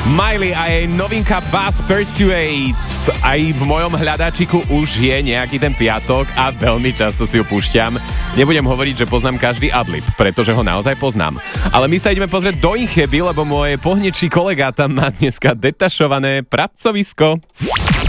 Miley a jej novinka Buzz Pursuades. Aj v mojom hľadačiku už je nejaký ten piatok a veľmi často si ho púšťam. Nebudem hovoriť, že poznám každý adlib, pretože ho naozaj poznám. Ale my sa ideme pozrieť do Incheby, lebo môj pohnečí kolega tam má dneska detašované pracovisko.